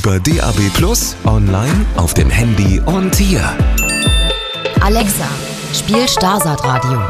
über DAB+, online, auf dem Handy und hier. Alexa, spiel Starsat Radio.